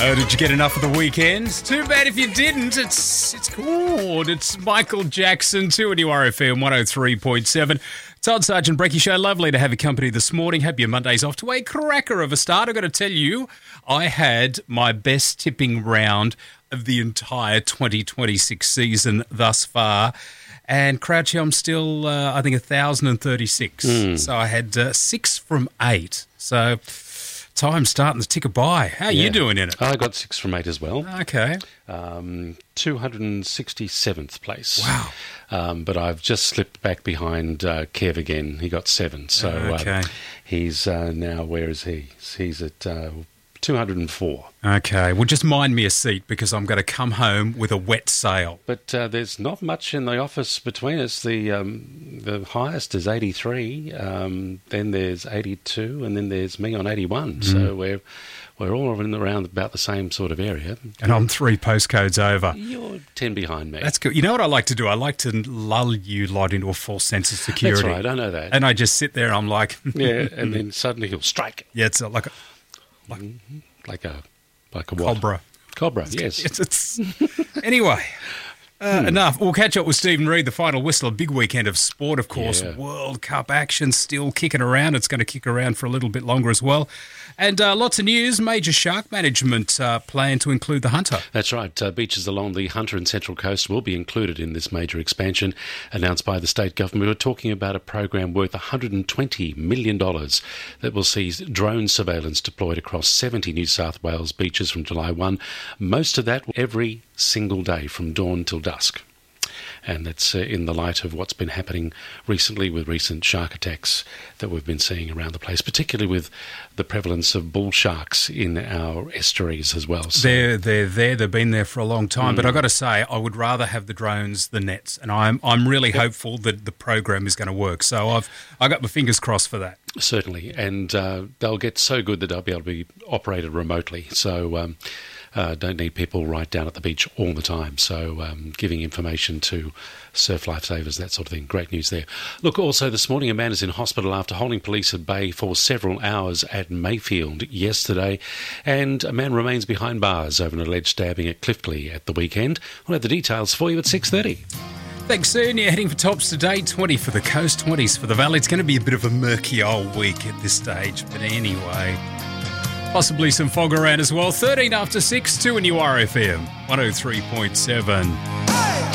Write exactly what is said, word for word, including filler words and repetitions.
Oh, did you get enough of the weekend? Too bad if you didn't. It's it's good. It's Michael Jackson, two and you R F M one oh three point seven. Todd Sargent Brecky Show. Lovely to have your company this morning. Hope your Monday's off to a cracker of a start. I've got to tell you, I had my best tipping round of the entire twenty twenty-six season thus far. And Crouchy, I'm still, uh, I think, one thousand thirty-six. Mm. So I had uh, six from eight. So time's starting to tick by. How are yeah. you doing in it? I got six from eight as well. Okay. Um, two hundred sixty-seventh place. Wow. Um, but I've just slipped back behind uh, Kev again. He got seven. So okay. uh, he's uh, now, where is he? He's at uh, two hundred four. Okay. Well, just mind me a seat because I'm going to come home with a wet sail. But uh, there's not much in the office between us. The um, the highest is eighty-three, um, then there's eighty-two, and then there's me on eighty-one. Mm. So we're we're all in around about the same sort of area. And I'm three postcodes over. You're ten behind me. That's good. You know what I like to do? I like to lull you lot into a false sense of security. That's right. I know that. And I just sit there and I'm like... yeah, and then suddenly he'll strike. Yeah, it's like a... Like, mm-hmm. like a... Like a what? Cobra. Cobra, yes. It's, it's, anyway, uh, hmm. enough. We'll catch up with Stephen Reid, the final whistle. A big weekend of sport, of course. Yeah. World Cup action still kicking around. It's going to kick around for a little bit longer as well. And uh, lots of news. Major shark management uh, plan to include the Hunter. That's right. Uh, beaches along the Hunter and Central Coast will be included in this major expansion announced by the state government. We're talking about a program worth one hundred twenty million dollars that will see drone surveillance deployed across seventy New South Wales beaches from July first. Most of that every single day from dawn till dusk. And that's uh, in the light of what's been happening recently with recent shark attacks that we've been seeing around the place, particularly with the prevalence of bull sharks in our estuaries as well. So. They're, they're there. They've been there for a long time. Mm. But I've got to say, I would rather have the drones than nets. And I'm I'm really yep. hopeful that the program is going to work. So I've I got my fingers crossed for that. Certainly. And uh, they'll get so good that they'll be able to be operated remotely. So... Um, Uh, don't need people right down at the beach all the time. So um, giving information to surf lifesavers, that sort of thing. Great news there. Look, also this morning a man is in hospital after holding police at bay for several hours at Mayfield yesterday. And a man remains behind bars over an alleged stabbing at Cliftley at the weekend. We'll have the details for you at six thirty. Thanks, soon. You're heading for tops today. twenty for the coast, twenties for the valley. It's going to be a bit of a murky old week at this stage. But anyway... Possibly some fog around as well. thirteen after six, two and you R F M one oh three point seven.